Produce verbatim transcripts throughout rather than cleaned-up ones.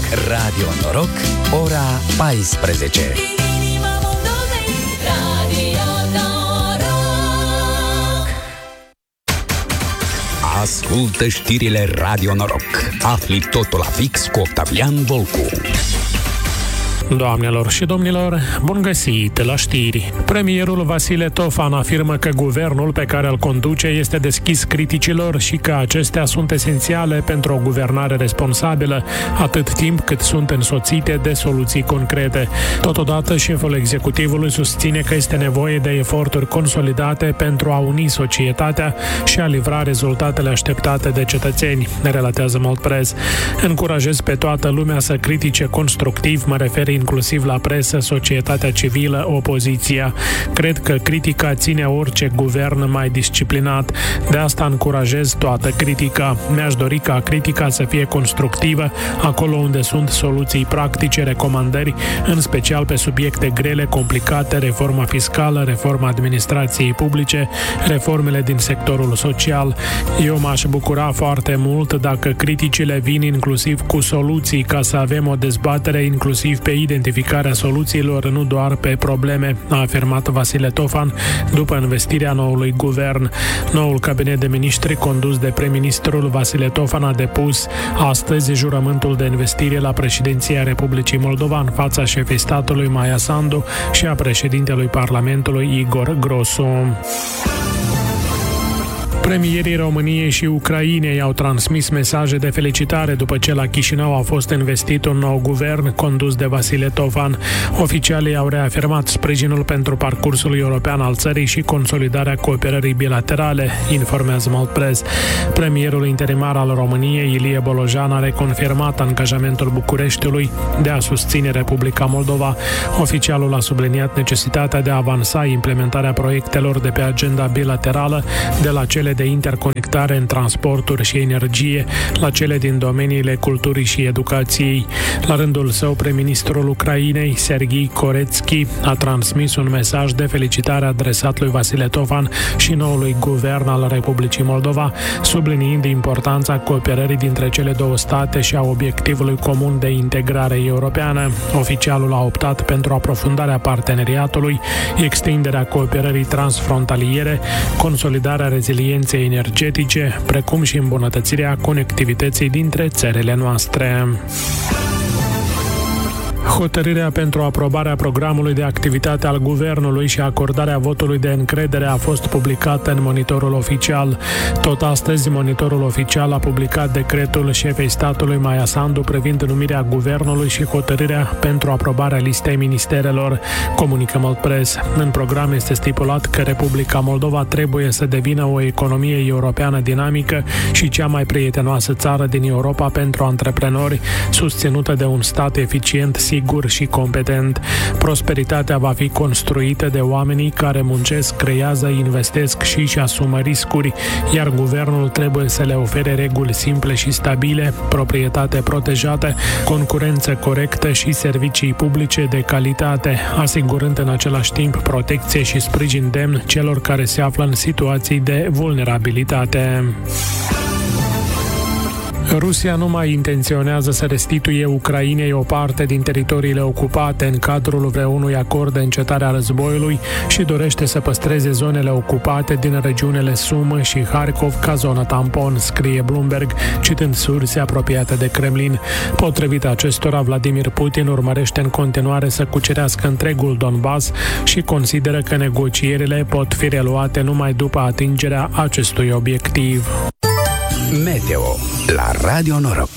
Radio Noroc, ora paisprezece. Ascultă știrile Radio Noroc. Afli totul la fix cu Octavian Volcu. Doamnelor și domnilor, bun găsit la știri. Premierul Vasile Tofan afirmă că guvernul pe care îl conduce este deschis criticilor și că acestea sunt esențiale pentru o guvernare responsabilă, atât timp cât sunt însoțite de soluții concrete. Totodată, șeful executivului susține că este nevoie de eforturi consolidate pentru a uni societatea și a livra rezultatele așteptate de cetățeni, relatează Mult Press. Încurajez pe toată lumea să critique constructiv, mă refer inclusiv la presă, societatea civilă, opoziția. Cred că critica ține orice guvern mai disciplinat. De asta încurajez toată critica. Mi-aș dori ca critica să fie constructivă, acolo unde sunt soluții practice, recomandări, în special pe subiecte grele, complicate, reforma fiscală, reforma administrației publice, reformele din sectorul social. Eu m-aș bucura foarte mult dacă criticile vin inclusiv cu soluții, ca să avem o dezbatere inclusiv pe identificarea soluțiilor, nu doar pe probleme, a afirmat Vasile Tofan după investirea noului guvern. Noul cabinet de miniștri condus de prim-ministrul Vasile Tofan a depus astăzi jurământul de investire la președinția Republicii Moldova în fața șefei statului Maia Sandu și a președintelui Parlamentului Igor Grosu. Premierii României și Ucrainei au transmis mesaje de felicitare după ce la Chișinău a fost investit un nou guvern condus de Vasile Tofan. Oficialii au reafirmat sprijinul pentru parcursul european al țării și consolidarea cooperării bilaterale, informează Mult Press. Premierul interimar al României, Ilie Bolojan, a reconfirmat angajamentul Bucureștiului de a susține Republica Moldova. Oficialul a subliniat necesitatea de a avansa implementarea proiectelor de pe agenda bilaterală, de la cele de interconectare în transporturi și energie, la cele din domeniile culturii și educației. La rândul său, prim-ministrul Ucrainei, Serghei Koretski, a transmis un mesaj de felicitare adresat lui Vasile Tofan și noului guvern al Republicii Moldova, subliniind importanța cooperării dintre cele două state și a obiectivului comun de integrare europeană. Oficialul a optat pentru aprofundarea parteneriatului, extinderea cooperării transfrontaliere, consolidarea rezilienței energetice, precum și îmbunătățirea conectivității dintre țările noastre. Hotărârea pentru aprobarea programului de activitate al guvernului și acordarea votului de încredere a fost publicată în Monitorul Oficial. Tot astăzi, Monitorul Oficial a publicat decretul șefei statului Maia Sandu privind numirea guvernului și hotărârea pentru aprobarea listei ministerelor, comunică Mult Press. În program este stipulat că Republica Moldova trebuie să devină o economie europeană dinamică și cea mai prietenoasă țară din Europa pentru antreprenori, susținută de un stat eficient, sigur și competent. Prosperitatea va fi construită de oamenii care muncesc, creează, investesc și își asumă riscuri, iar guvernul trebuie să le ofere reguli simple și stabile, proprietate protejată, concurență corectă și servicii publice de calitate, asigurând în același timp protecție și sprijin demn celor care se află în situații de vulnerabilitate. Rusia nu mai intenționează să restituie Ucrainei o parte din teritoriile ocupate în cadrul vreunui acord de încetare a războiului și dorește să păstreze zonele ocupate din regiunile Sumă și Harkov ca zonă tampon, scrie Bloomberg, citând surse apropiate de Kremlin. Potrivit acestora, Vladimir Putin urmărește în continuare să cucerească întregul Donbass și consideră că negocierile pot fi reluate numai după atingerea acestui obiectiv. Meteo la Radio Noroc.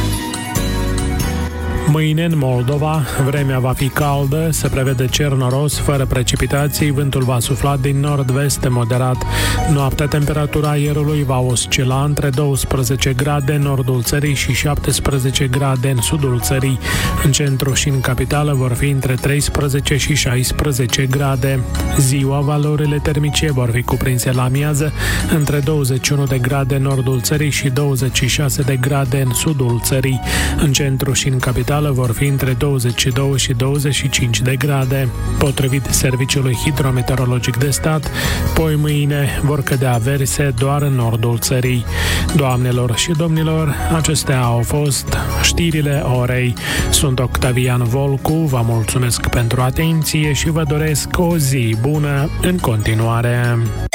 Mâine în Moldova, vremea va fi caldă, se prevede cer noros, fără precipitații, vântul va sufla din nord-vest moderat. Noaptea, temperatura aerului va oscila între douăsprezece grade în nordul țării și șaptesprezece grade în sudul țării. În centru și în capitală vor fi între treisprezece și șaisprezece grade. Ziua, valorile termice vor fi cuprinse la amiază între douăzeci și unu de grade în nordul țării și douăzeci și șase de grade în sudul țării. În centru și în capitală capitală vor fi între douăzeci și doi și douăzeci și cinci de grade. Potrivit Serviciului Hidrometeorologic de Stat, poi mâine vor cădea averse doar în nordul țării. Doamnelor și domnilor, acestea au fost știrile orei. Sunt Octavian Volcu, vă mulțumesc pentru atenție și vă doresc o zi bună în continuare.